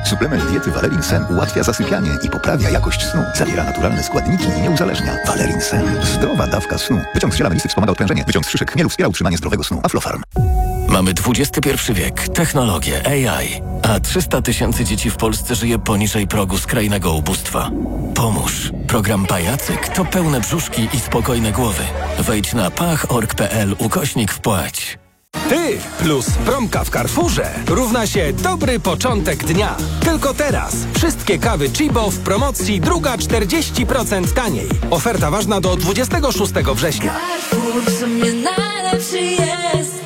Suplement diety Valerin Sen ułatwia zasypianie i poprawia jakość snu. Zawiera naturalne składniki i nie uzależnia. Valerin Sen. Zdrowa dawka snu. Wyciąg z ziela melisy wspomaga odprężenie. Wyciąg z szyszek chmielu wspiera utrzymanie zdrowego snu. Aflofarm. Mamy XXI wiek, technologię, AI, a 300 000 dzieci w Polsce żyje poniżej progu skrajnego ubóstwa. Pomóż. Program Pajacyk to pełne brzuszki i spokojne głowy. Wejdź na pach.org.pl/wpłać. Ty plus promka w Carrefourze równa się dobry początek dnia. Tylko teraz. Wszystkie kawy Chibo w promocji druga 40% taniej. Oferta ważna do 26 września. Carrefour w sumie najlepszy jest.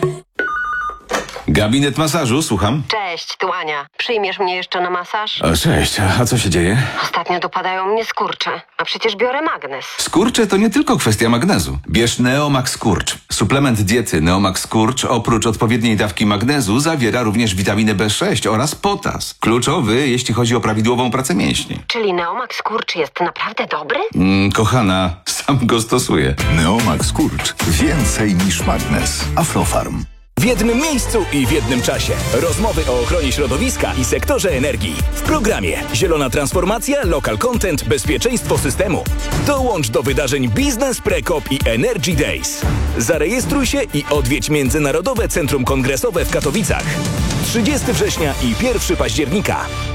Gabinet masażu, słucham. Cześć, tu Ania. Przyjmiesz mnie jeszcze na masaż? Cześć, a co się dzieje? Ostatnio dopadają mnie skurcze, a przecież biorę magnes. Skurcze to nie tylko kwestia magnezu. Bierz Neomax Skurcz. Suplement diety Neomax Skurcz oprócz odpowiedniej dawki magnezu zawiera również witaminę B6 oraz potas. Kluczowy, jeśli chodzi o prawidłową pracę mięśni. Czyli Neomax Skurcz jest naprawdę dobry? Kochana, sam go stosuję. Neomax Skurcz. Więcej niż magnes. Aflofarm. W jednym miejscu i w jednym czasie. Rozmowy o ochronie środowiska i sektorze energii. W programie Zielona Transformacja, Local Content, Bezpieczeństwo Systemu. Dołącz do wydarzeń Biznes Prekop i Energy Days. Zarejestruj się i odwiedź Międzynarodowe Centrum Kongresowe w Katowicach. 30 września i 1 października.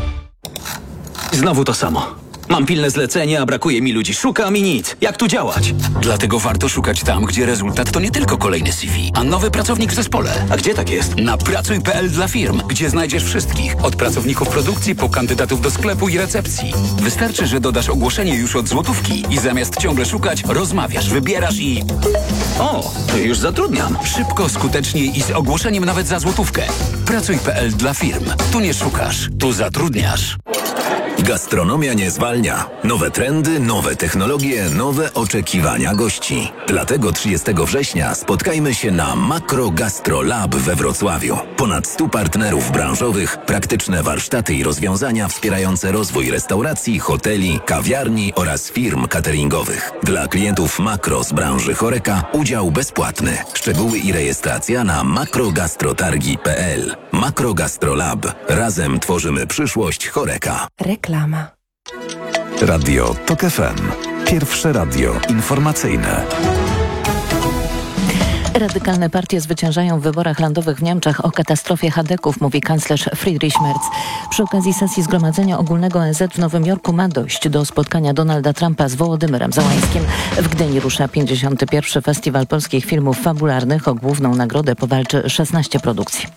Znowu to samo. Mam pilne zlecenie, a brakuje mi ludzi. Szukam i nic. Jak tu działać? Dlatego warto szukać tam, gdzie rezultat to nie tylko kolejny CV, a nowy pracownik w zespole. A gdzie tak jest? Na pracuj.pl dla firm, gdzie znajdziesz wszystkich. Od pracowników produkcji po kandydatów do sklepu i recepcji. Wystarczy, że dodasz ogłoszenie już od złotówki i zamiast ciągle szukać, rozmawiasz, wybierasz i... O, to już zatrudniam. Szybko, skutecznie i z ogłoszeniem nawet za złotówkę. Pracuj.pl dla firm. Tu nie szukasz, tu zatrudniasz. Gastronomia nie zwalnia. Nowe trendy, nowe technologie, nowe oczekiwania gości. Dlatego 30 września spotkajmy się na Makro Gastro Lab we Wrocławiu. Ponad 100 partnerów branżowych, praktyczne warsztaty i rozwiązania wspierające rozwój restauracji, hoteli, kawiarni oraz firm cateringowych. Dla klientów Makro z branży HoReCa udział bezpłatny. Szczegóły i rejestracja na makrogastrotargi.pl. Makro Gastro Lab. Razem tworzymy przyszłość HoReCa. Reklama. Radio TOK FM. Pierwsze radio informacyjne. Radykalne partie zwyciężają w wyborach landowych w Niemczech. O katastrofie chadeków mówi kanclerz Friedrich Merz. Przy okazji sesji Zgromadzenia Ogólnego ONZ w Nowym Jorku ma dojść do spotkania Donalda Trumpa z Wołodymyrem Załańskim. W Gdyni rusza 51. Festiwal Polskich Filmów Fabularnych. O główną nagrodę powalczy 16 produkcji.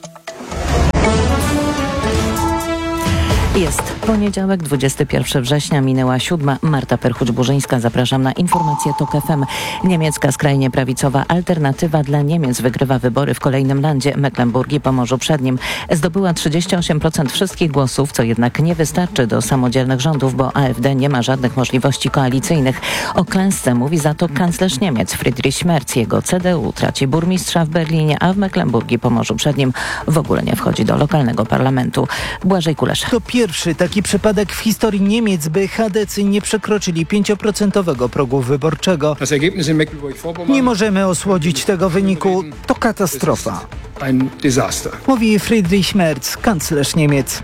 Jest poniedziałek, 21 września, minęła 7. Marta Perchuć-Burzyńska. Zapraszam na informacje TOK FM. Niemiecka skrajnie prawicowa Alternatywa dla Niemiec wygrywa wybory w kolejnym landzie. Mecklenburg i Pomorzu Przednim. Zdobyła 38% wszystkich głosów, co jednak nie wystarczy do samodzielnych rządów, bo AfD nie ma żadnych możliwości koalicyjnych. O klęsce mówi za to kanclerz Niemiec Friedrich Merz. Jego CDU traci burmistrza w Berlinie, a w Mecklenburg i Pomorzu Przednim w ogóle nie wchodzi do lokalnego parlamentu. Błażej Kulesz. To pierwszy taki przypadek w historii Niemiec, by chadecy nie przekroczyli 5% progu wyborczego. Nie możemy osłodzić tego wyniku. To katastrofa. Mówi Friedrich Merz, kanclerz Niemiec.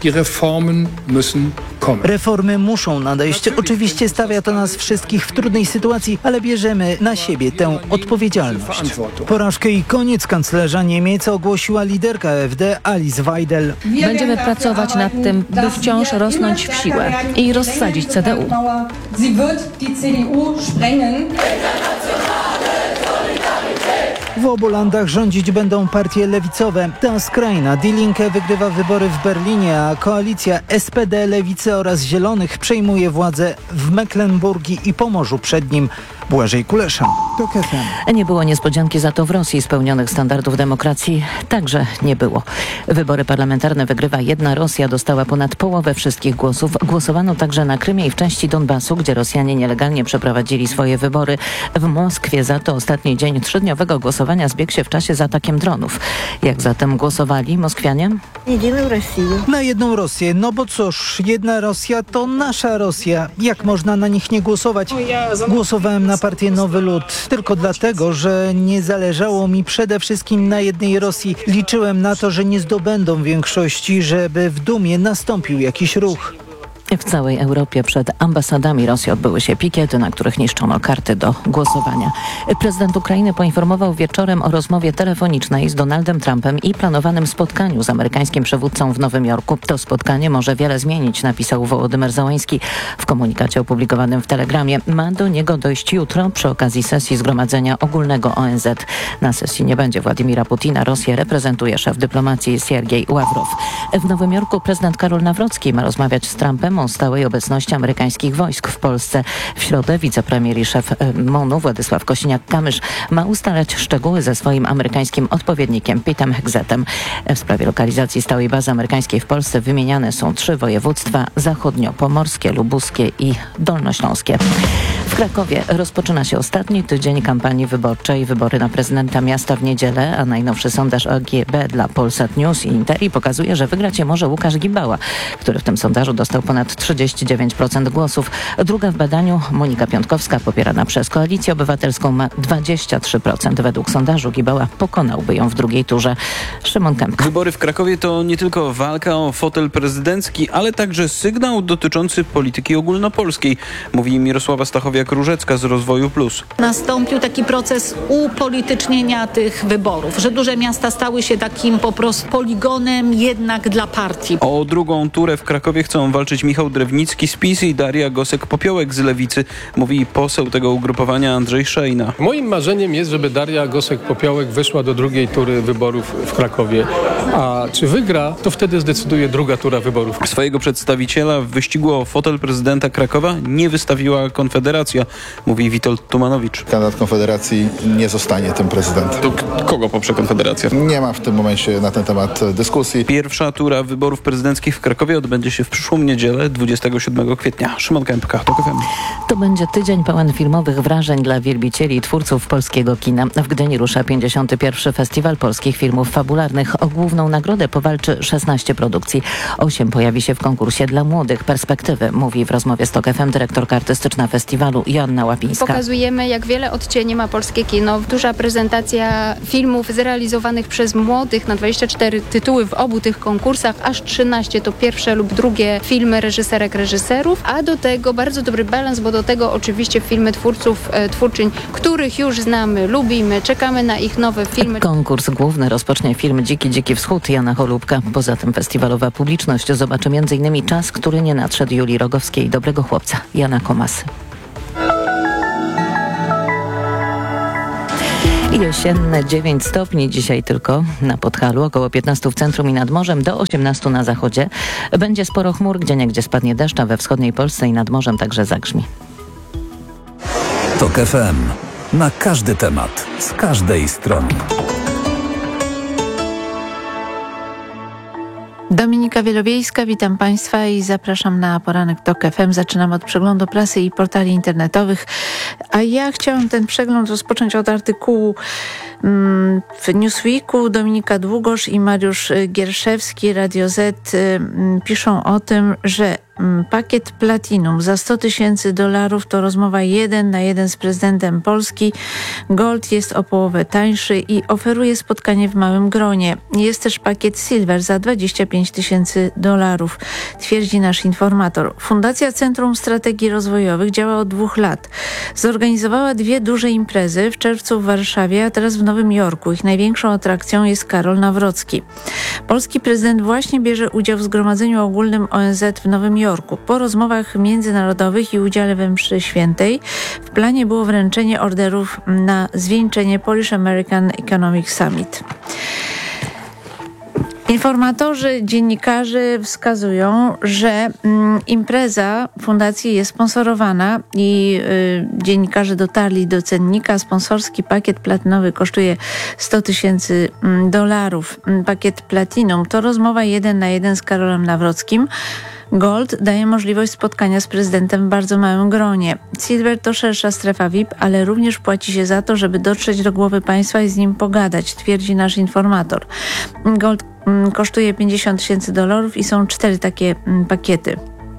Reformy muszą nadejść. Oczywiście stawia to nas wszystkich w trudnej sytuacji, ale bierzemy na siebie tę odpowiedzialność. Porażkę i koniec kanclerza Niemiec ogłosiła liderka AfD Alice Weidel. Będziemy pracować nad tym, by wciąż rosnąć w siłę i rozsadzić CDU. W obu landach rządzić będą partie lewicowe. Ta skrajna Die Linke wygrywa wybory w Berlinie, a koalicja SPD, Lewicy oraz Zielonych przejmuje władzę w Mecklenburgii i Pomorzu Przednim. Błażej Kulesza. TOK FM. Nie było niespodzianki za to w Rosji. Spełnionych standardów demokracji także nie było. Wybory parlamentarne wygrywa jedna Rosja. Dostała ponad połowę wszystkich głosów. Głosowano także na Krymie i w części Donbasu, gdzie Rosjanie nielegalnie przeprowadzili swoje wybory. W Moskwie za to ostatni dzień 3-dniowego głosowania zbiegł się w czasie z atakiem dronów. Jak zatem głosowali Moskwianie? Na jedną Rosję. No bo cóż, jedna Rosja to nasza Rosja. Jak można na nich nie głosować? Głosowałem na partię Nowy Lud. Tylko dlatego, że nie zależało mi przede wszystkim na jednej Rosji. Liczyłem na to, że nie zdobędą większości, żeby w Dumie nastąpił jakiś ruch. W całej Europie przed ambasadami Rosji odbyły się pikiety, na których niszczono karty do głosowania. Prezydent Ukrainy poinformował wieczorem o rozmowie telefonicznej z Donaldem Trumpem i planowanym spotkaniu z amerykańskim przywódcą w Nowym Jorku. To spotkanie może wiele zmienić, napisał Wołodymyr Zełenski w komunikacie opublikowanym w Telegramie. Ma do niego dojść jutro przy okazji sesji Zgromadzenia Ogólnego ONZ. Na sesji nie będzie Władimira Putina. Rosję reprezentuje szef dyplomacji Siergiej Ławrow. W Nowym Jorku prezydent Karol Nawrocki ma rozmawiać z Trumpem o stałej obecności amerykańskich wojsk w Polsce. W środę wicepremier i szef MON-u Władysław Kosiniak-Kamysz ma ustalać szczegóły ze swoim amerykańskim odpowiednikiem Petem Hegzetem. W sprawie lokalizacji stałej bazy amerykańskiej w Polsce wymieniane są 3 województwa: zachodniopomorskie, lubuskie i dolnośląskie. W Krakowie rozpoczyna się ostatni tydzień kampanii wyborczej. Wybory na prezydenta miasta w niedzielę, a najnowszy sondaż AGB dla Polsat News i Interi pokazuje, że wygrać może Łukasz Gibała, który w tym sondażu dostał ponad 39% głosów. Druga w badaniu Monika Piątkowska, popierana przez Koalicję Obywatelską, ma 23%. Według sondażu Gibała pokonałby ją w drugiej turze. Szymon Kępka. Wybory w Krakowie to nie tylko walka o fotel prezydencki, ale także sygnał dotyczący polityki ogólnopolskiej, mówi Mirosława Stachowiak-Różecka z Rozwoju Plus. Nastąpił taki proces upolitycznienia tych wyborów, że duże miasta stały się takim po prostu poligonem jednak dla partii. O drugą turę w Krakowie chcą walczyć Michał Drewnicki z PiS i Daria Gosek-Popiołek z Lewicy, mówi poseł tego ugrupowania Andrzej Szejna. Moim marzeniem jest, żeby Daria Gosek-Popiołek wyszła do drugiej tury wyborów w Krakowie. A czy wygra, to wtedy zdecyduje druga tura wyborów. Swojego przedstawiciela w wyścigu o fotel prezydenta Krakowa nie wystawiła Konfederacja, mówi Witold Tumanowicz. Kandydat Konfederacji nie zostanie tym prezydentem. To kogo poprze Konfederacja? Nie ma w tym momencie na ten temat dyskusji. Pierwsza tura wyborów prezydenckich w Krakowie odbędzie się w przyszłą niedzielę, 27 kwietnia. Szymon Kępka, TOK FM. To będzie tydzień pełen filmowych wrażeń dla wielbicieli i twórców polskiego kina. W Gdyni rusza 51. Festiwal Polskich Filmów Fabularnych. O główną nagrodę powalczy 16 produkcji. 8 pojawi się w konkursie dla młodych. Perspektywy, mówi w rozmowie z TOK FM dyrektorka artystyczna festiwalu Joanna Łapińska. Pokazujemy, jak wiele odcieni ma polskie kino. Duża prezentacja filmów zrealizowanych przez młodych na 24 tytuły w obu tych konkursach. Aż 13 to pierwsze lub drugie filmy reżyserek, reżyserów, a do tego bardzo dobry balans, bo do tego oczywiście filmy twórców, twórczyń, których już znamy, lubimy, czekamy na ich nowe filmy. Konkurs główny rozpocznie film Dziki Wschód Jana Holubka. Poza tym festiwalowa publiczność zobaczy m.in. Czas, który nie nadszedł Julii Rogowskiej, Dobrego chłopca Jana Komasy. Jesienne 9 stopni dzisiaj tylko na Podhalu, około 15 w centrum i nad morzem, do 18 na zachodzie. Będzie sporo chmur, gdzieniegdzie spadnie deszcz, a we wschodniej Polsce i nad morzem także zagrzmi. TOK FM. Na każdy temat, z każdej strony. Dominika Wielowiejska, witam Państwa i zapraszam na poranek TOK FM. Zaczynam od przeglądu prasy i portali internetowych, a ja chciałam ten przegląd rozpocząć od artykułu w Newsweeku. Dominika Długosz i Mariusz Gierszewski, Radio Z, piszą o tym, że pakiet Platinum za $100,000 to rozmowa 1 na 1 z prezydentem Polski. Gold jest o połowę tańszy i oferuje spotkanie w małym gronie. Jest też pakiet Silver za $25,000, twierdzi nasz informator. Fundacja Centrum Strategii Rozwojowych działa od 2 lat. Zorganizowała 2 duże imprezy, w czerwcu w Warszawie, a teraz w Nowym Jorku. Ich największą atrakcją jest Karol Nawrocki. Polski prezydent właśnie bierze udział w Zgromadzeniu Ogólnym ONZ w Nowym Jorku. Po rozmowach międzynarodowych i udziale we mszy świętej w planie było wręczenie orderów na zwieńczenie Polish American Economic Summit. Informatorzy, dziennikarze wskazują, że impreza fundacji jest sponsorowana i dziennikarze dotarli do cennika. Sponsorski pakiet platynowy kosztuje $100,000. Pakiet Platinum to rozmowa 1 na 1 z Karolem Nawrockim. Gold daje możliwość spotkania z prezydentem w bardzo małym gronie. Silver to szersza strefa VIP, ale również płaci się za to, żeby dotrzeć do głowy państwa i z nim pogadać, twierdzi nasz informator. Gold kosztuje $50,000 i są 4 takie pakiety.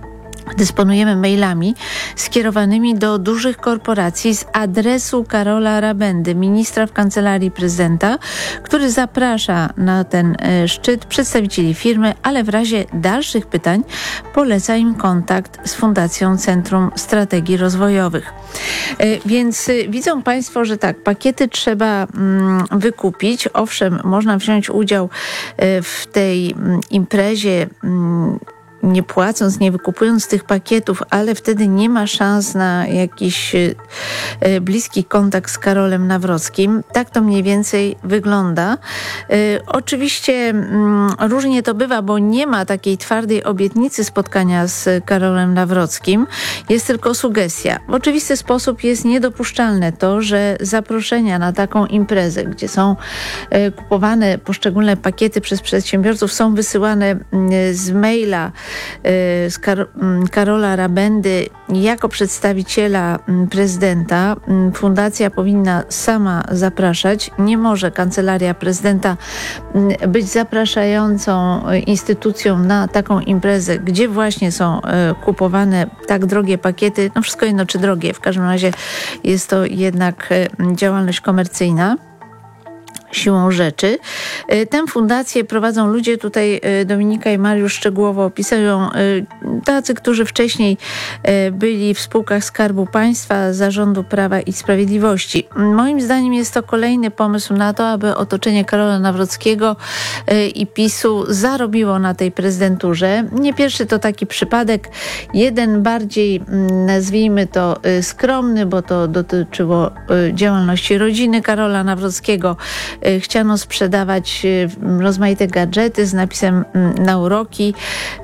Dysponujemy mailami skierowanymi do dużych korporacji z adresu Karola Rabendy, ministra w Kancelarii Prezydenta, który zaprasza na ten szczyt przedstawicieli firmy, ale w razie dalszych pytań poleca im kontakt z Fundacją Centrum Strategii Rozwojowych. Więc widzą Państwo, że tak, pakiety trzeba wykupić. Owszem, można wziąć udział w tej imprezie nie płacąc, nie wykupując tych pakietów, ale wtedy nie ma szans na jakiś bliski kontakt z Karolem Nawrockim. Tak to mniej więcej wygląda. Oczywiście różnie to bywa, bo nie ma takiej twardej obietnicy spotkania z Karolem Nawrockim. Jest tylko sugestia. W oczywisty sposób jest niedopuszczalne to, że zaproszenia na taką imprezę, gdzie są kupowane poszczególne pakiety przez przedsiębiorców, są wysyłane z maila z Karola Rabendy jako przedstawiciela prezydenta. Fundacja powinna sama zapraszać. Nie może Kancelaria Prezydenta być zapraszającą instytucją na taką imprezę, gdzie właśnie są kupowane tak drogie pakiety. No wszystko jedno czy drogie. W każdym razie jest to jednak działalność komercyjna. Siłą rzeczy. Tę fundację prowadzą ludzie, tutaj Dominika i Mariusz szczegółowo opisują, tacy, którzy wcześniej byli w spółkach Skarbu Państwa, Zarządu Prawa i Sprawiedliwości. Moim zdaniem jest to kolejny pomysł na to, aby otoczenie Karola Nawrockiego i PiS-u zarobiło na tej prezydenturze. Nie pierwszy to taki przypadek. Jeden bardziej, nazwijmy to, skromny, bo to dotyczyło działalności rodziny Karola Nawrockiego. Chciano sprzedawać rozmaite gadżety z napisem na uroki.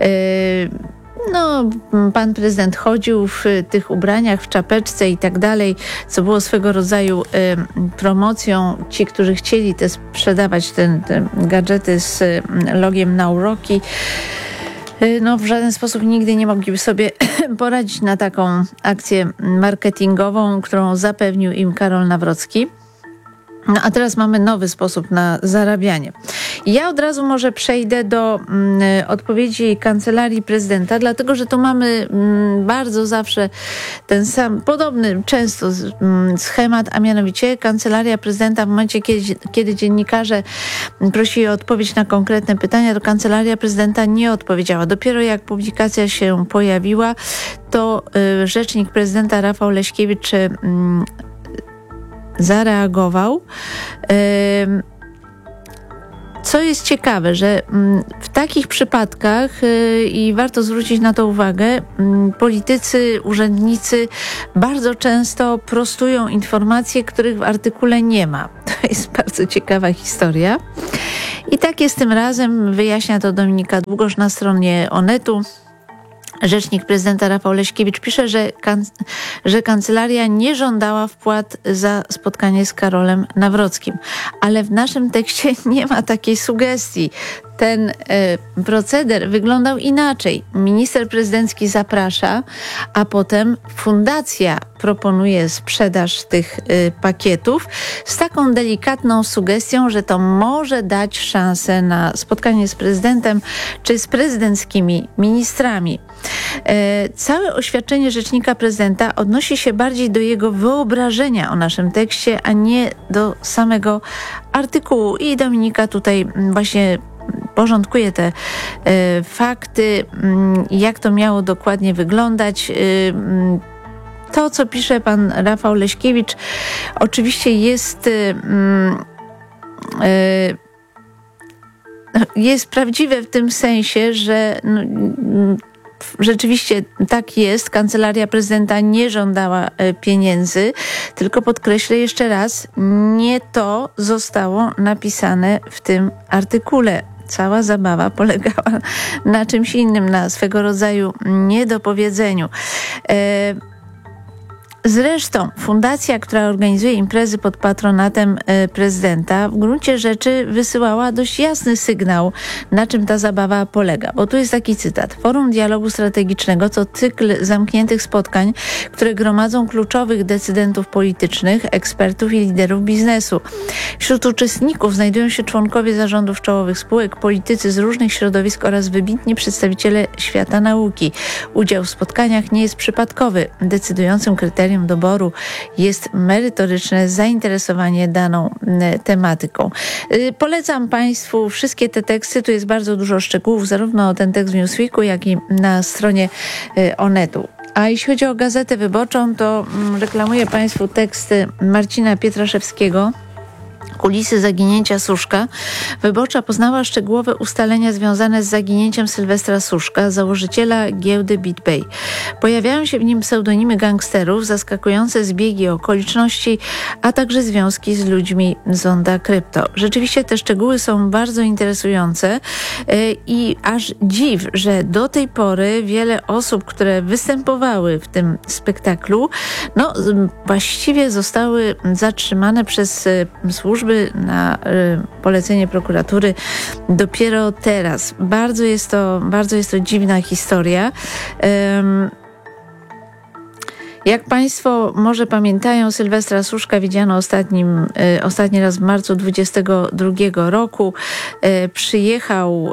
No, pan prezydent chodził w tych ubraniach, w czapeczce i tak dalej, co było swego rodzaju promocją. Ci, którzy chcieli te sprzedawać te gadżety z logiem na uroki, no, w żaden sposób nigdy nie mogliby sobie poradzić na taką akcję marketingową, którą zapewnił im Karol Nawrocki. No a teraz mamy nowy sposób na zarabianie. Ja od razu może przejdę do odpowiedzi Kancelarii Prezydenta, dlatego że tu mamy bardzo zawsze ten sam, podobny często schemat, a mianowicie Kancelaria Prezydenta w momencie, kiedy dziennikarze prosili o odpowiedź na konkretne pytania, to Kancelaria Prezydenta nie odpowiedziała. Dopiero jak publikacja się pojawiła, to rzecznik prezydenta Rafał Leśkiewicz zareagował. Co jest ciekawe, że w takich przypadkach, i warto zwrócić na to uwagę, politycy, urzędnicy bardzo często prostują informacje, których w artykule nie ma. To jest bardzo ciekawa historia. I tak jest tym razem, wyjaśnia to Dominika Długosz na stronie Onetu. Rzecznik prezydenta Rafał Leśkiewicz pisze, że kancelaria nie żądała wpłat za spotkanie z Karolem Nawrockim. Ale w naszym tekście nie ma takiej sugestii. Ten proceder wyglądał inaczej. Minister prezydencki zaprasza, a potem fundacja proponuje sprzedaż tych pakietów z taką delikatną sugestią, że to może dać szansę na spotkanie z prezydentem czy z prezydenckimi ministrami. Całe oświadczenie rzecznika prezydenta odnosi się bardziej do jego wyobrażenia o naszym tekście, a nie do samego artykułu. I Dominika tutaj właśnie porządkuje te fakty, jak to miało dokładnie wyglądać. To, co pisze pan Rafał Leśkiewicz, oczywiście jest prawdziwe w tym sensie, że rzeczywiście tak jest. Kancelaria Prezydenta nie żądała pieniędzy, tylko podkreślę jeszcze raz, nie to zostało napisane w tym artykule. Cała zabawa polegała na czymś innym, na swego rodzaju niedopowiedzeniu. Zresztą fundacja, która organizuje imprezy pod patronatem prezydenta, w gruncie rzeczy wysyłała dość jasny sygnał, na czym ta zabawa polega. Bo tu jest taki cytat. Forum Dialogu Strategicznego to cykl zamkniętych spotkań, które gromadzą kluczowych decydentów politycznych, ekspertów i liderów biznesu. Wśród uczestników znajdują się członkowie zarządów czołowych spółek, politycy z różnych środowisk oraz wybitni przedstawiciele świata nauki. Udział w spotkaniach nie jest przypadkowy. Decydującym kryterium doboru jest merytoryczne zainteresowanie daną tematyką. Polecam Państwu wszystkie te teksty. Tu jest bardzo dużo szczegółów, zarówno ten tekst w Newsweeku, jak i na stronie Onetu. A jeśli chodzi o Gazetę Wyborczą, to reklamuję Państwu teksty Marcina Pietraszewskiego. Kulisy zaginięcia Suszka. Wyborcza poznała szczegółowe ustalenia związane z zaginięciem Sylwestra Suszka, założyciela giełdy BitPay. Pojawiają się w nim pseudonimy gangsterów, zaskakujące zbiegi okoliczności, a także związki z ludźmi z Zonda Krypto. Rzeczywiście te szczegóły są bardzo interesujące i aż dziw, że do tej pory wiele osób, które występowały w tym spektaklu, właściwie zostały zatrzymane przez służby na polecenie prokuratury dopiero teraz. Bardzo jest to dziwna historia. Jak Państwo może pamiętają, Sylwestra Suszka widziano ostatni raz w marcu 2022 roku. Przyjechał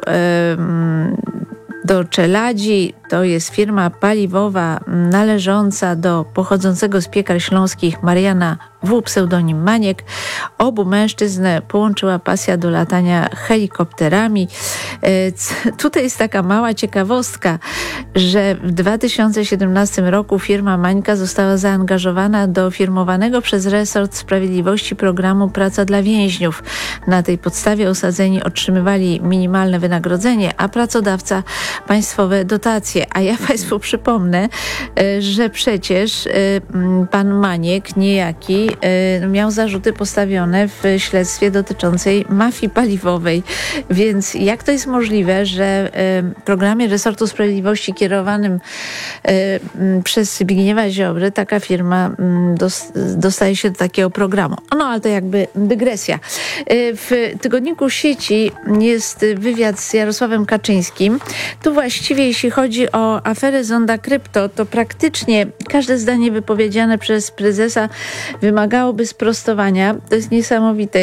do Czeladzi. To jest firma paliwowa należąca do pochodzącego z Piekar Śląskich Mariana W., pseudonim Maniek. Obu mężczyzn połączyła pasja do latania helikopterami. Tutaj jest taka mała ciekawostka, że w 2017 roku firma Mańka została zaangażowana do firmowanego przez resort sprawiedliwości programu Praca dla więźniów. Na tej podstawie osadzeni otrzymywali minimalne wynagrodzenie, a pracodawca państwowe dotacje. A ja Państwu przypomnę, że przecież pan Maniek niejaki miał zarzuty postawione w śledztwie dotyczącej mafii paliwowej. Więc jak to jest możliwe, że w programie resortu sprawiedliwości kierowanym przez Zbigniewa Ziobrę taka firma dostaje się do takiego programu? Ale to jakby dygresja. W tygodniku Sieci jest wywiad z Jarosławem Kaczyńskim. Tu właściwie jeśli chodzi o aferę Zonda Krypto, to praktycznie każde zdanie wypowiedziane przez prezesa wymagałoby sprostowania. To jest niesamowite,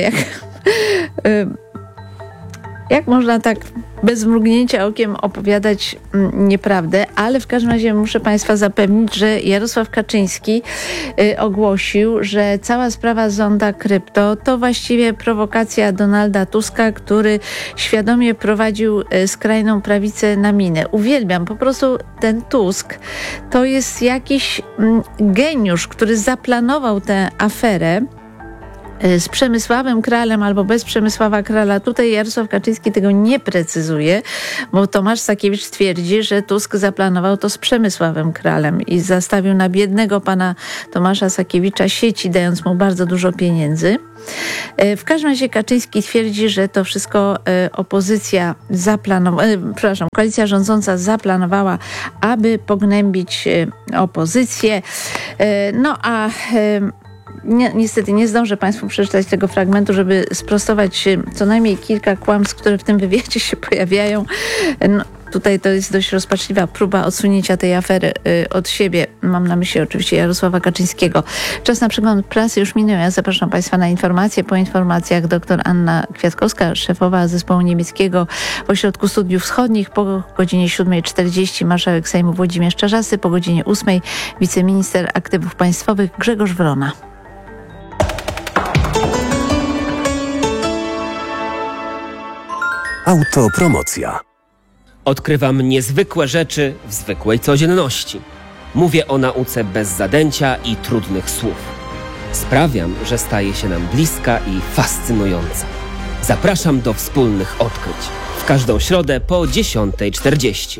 jak można tak bez mrugnięcia okiem opowiadać nieprawdę, ale w każdym razie muszę Państwa zapewnić, że Jarosław Kaczyński ogłosił, że cała sprawa Zonda Krypto to właściwie prowokacja Donalda Tuska, który świadomie prowadził skrajną prawicę na minę. Uwielbiam, po prostu ten Tusk to jest jakiś geniusz, który zaplanował tę aferę z Przemysławem Kralem albo bez Przemysława Krala. Tutaj Jarosław Kaczyński tego nie precyzuje, bo Tomasz Sakiewicz twierdzi, że Tusk zaplanował to z Przemysławem Kralem i zastawił na biednego pana Tomasza Sakiewicza sieci, dając mu bardzo dużo pieniędzy. W każdym razie Kaczyński twierdzi, że to wszystko koalicja rządząca zaplanowała, aby pognębić opozycję. Niestety nie zdążę Państwu przeczytać tego fragmentu, żeby sprostować co najmniej kilka kłamstw, które w tym wywiadzie się pojawiają. Tutaj to jest dość rozpaczliwa próba odsunięcia tej afery od siebie. Mam na myśli oczywiście Jarosława Kaczyńskiego. Czas na przegląd prasy już minął. Ja zapraszam Państwa na informacje. Po informacjach dr Anna Kwiatkowska, szefowa zespołu niemieckiego w Ośrodku Studiów Wschodnich. Po godzinie 7:40 marszałek Sejmu Włodzimierz Czarzasty. Po godzinie 8:00 wiceminister aktywów państwowych Grzegorz Wrona. Autopromocja. Odkrywam niezwykłe rzeczy w zwykłej codzienności. Mówię o nauce bez zadęcia i trudnych słów. Sprawiam, że staje się nam bliska i fascynująca. Zapraszam do wspólnych odkryć. W każdą środę po 10:40.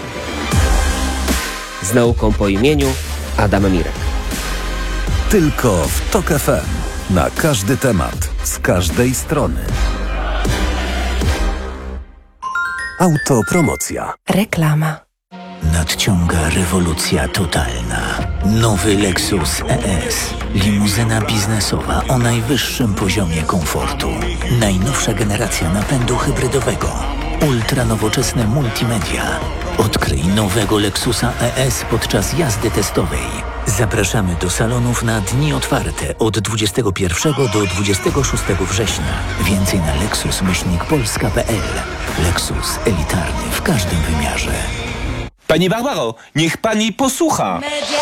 Z nauką po imieniu Adam Mirek. Tylko w TOK FM. Na każdy temat, z każdej strony. Autopromocja. Reklama. Nadciąga rewolucja totalna. Nowy Lexus ES. Limuzyna biznesowa o najwyższym poziomie komfortu. Najnowsza generacja napędu hybrydowego. Ultranowoczesne multimedia. Odkryj nowego Lexusa ES podczas jazdy testowej. Zapraszamy do salonów na dni otwarte od 21 do 26 września. Więcej na lexus-polska.pl. Lexus elitarny w każdym wymiarze. Pani Barbaro, niech pani posłucha.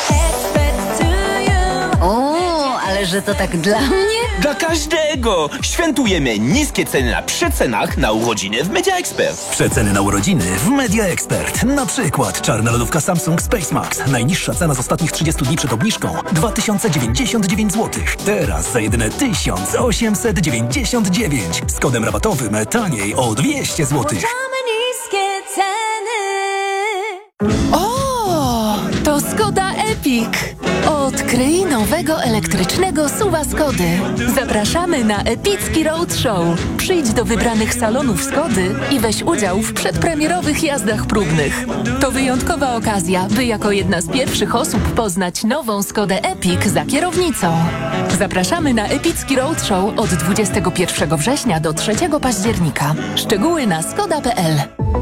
O, ale że to tak dla mnie? Dla każdego! Świętujemy niskie ceny na przecenach na urodziny w Media Expert. Przeceny na urodziny w Media Expert. Na przykład czarna lodówka Samsung Space Max. Najniższa cena z ostatnich 30 dni przed obniżką 2099 zł. Teraz za jedyne 1899. Z kodem rabatowym taniej o 200 zł. Niskie ceny. O, to Skoda Epic. Odkryj nowego elektrycznego SUV-a Skody. Zapraszamy na epicki roadshow. Przyjdź do wybranych salonów Skody i weź udział w przedpremierowych jazdach próbnych. To wyjątkowa okazja, by jako jedna z pierwszych osób poznać nową Skodę Epic za kierownicą. Zapraszamy na epicki roadshow od 21 września do 3 października. Szczegóły na skoda.pl.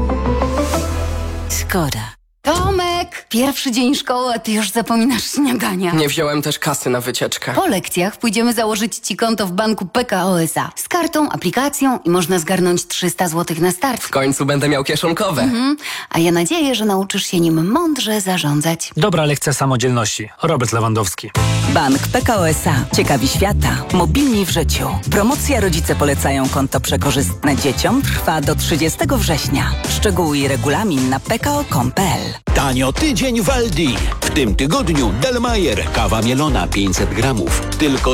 Skoda. Tomek, pierwszy dzień szkoły, a ty już zapominasz śniadania. Nie wziąłem też kasy na wycieczkę. Po lekcjach pójdziemy założyć ci konto w banku PKO SA. Z kartą, aplikacją i można zgarnąć 300 zł na start. W końcu będę miał kieszonkowe. A ja nadzieję, że nauczysz się nim mądrze zarządzać. Dobra lekcja samodzielności. Robert Lewandowski. Bank PKO SA. Ciekawi świata. Mobilni w życiu. Promocja Rodzice polecają konto przekorzystne dzieciom trwa do 30 września. Szczegóły i regulamin na pko.com.pl. Tanio tydzień w Aldi. W tym tygodniu Delmayer kawa mielona 500 gramów. Tylko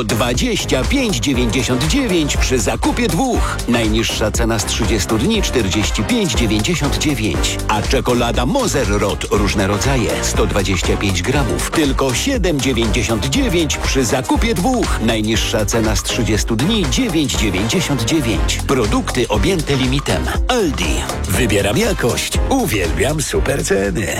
25,99 przy zakupie 2. Najniższa cena z 30 dni 45,99. A czekolada Moser-Rot różne rodzaje 125 gramów. Tylko 7,99 przy zakupie 2. Najniższa cena z 30 dni 9,99. Produkty objęte limitem. Aldi. Wybieram jakość. Uwielbiam super ceny.